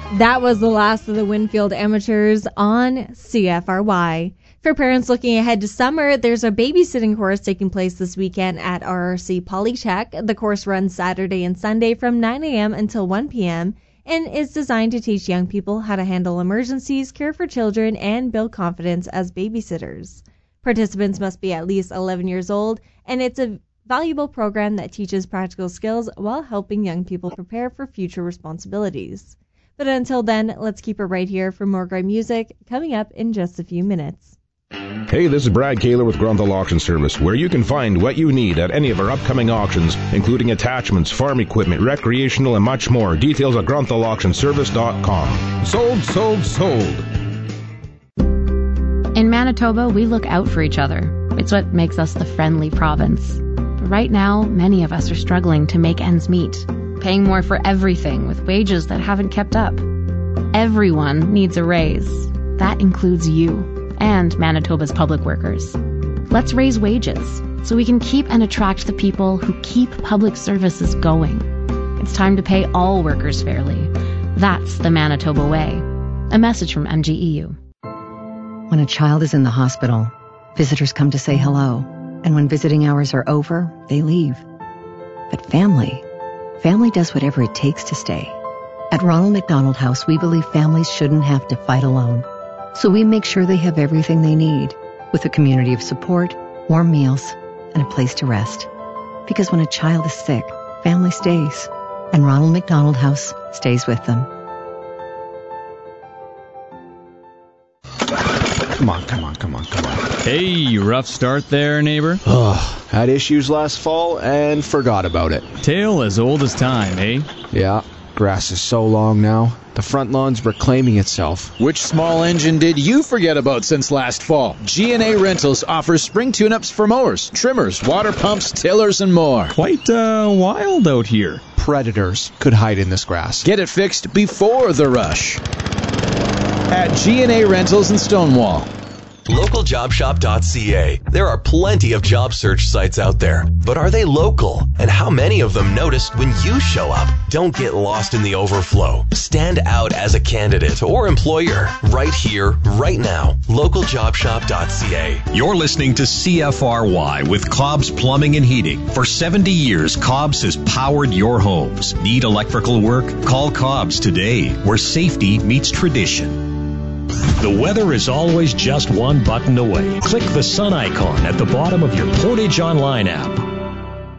That was the last of the Winfield Amateurs on CFRY. For parents looking ahead to summer, there's a babysitting course taking place this weekend at RRC Polytech. The course runs Saturday and Sunday from 9 a.m. until 1 p.m. and is designed to teach young people how to handle emergencies, care for children, and build confidence as babysitters. Participants must be at least 11 years old, and it's a valuable program that teaches practical skills while helping young people prepare for future responsibilities. But until then, let's keep it right here for more great music coming up in just a few minutes. Hey, this is Brad Kaler with Grunthal Auction Service, where you can find what you need at any of our upcoming auctions, including attachments, farm equipment, recreational, and much more. Details at grunthauauctionservice.com. Sold, sold, sold. In Manitoba, we look out for each other. It's what makes us the friendly province. But right now, many of us are struggling to make ends meet, paying more for everything with wages that haven't kept up. Everyone needs a raise. That includes you and Manitoba's public workers. Let's raise wages so we can keep and attract the people who keep public services going. It's time to pay all workers fairly. That's the Manitoba way. A message from MGEU. When a child is in the hospital, visitors come to say hello, and when visiting hours are over, they leave. But family does whatever it takes to stay. At Ronald McDonald House, we believe families shouldn't have to fight alone. So we make sure they have everything they need, with a community of support, warm meals, and a place to rest. Because when a child is sick, family stays, and Ronald McDonald House stays with them. Come on. Hey, rough start there, neighbor. Had issues last fall and forgot about it. Tale as old as time, eh? Yeah, grass is so long now. The front lawn's reclaiming itself. Which small engine did you forget about since last fall? G&A Rentals offers spring tune-ups for mowers, trimmers, water pumps, tillers, and more. Quite wild out here. Predators could hide in this grass. Get it fixed before the rush at G&A Rentals in Stonewall. LocalJobShop.ca. There are plenty of job search sites out there, but are they local? And how many of them notice when you show up? Don't get lost in the overflow. Stand out as a candidate or employer right here, right now. LocalJobShop.ca. You're listening to CFRY with Cobb's Plumbing and Heating. For 70 years, Cobb's has powered your homes. Need electrical work? Call Cobb's today, where safety meets tradition. The weather is always just one button away. Click the sun icon at the bottom of your Portage Online app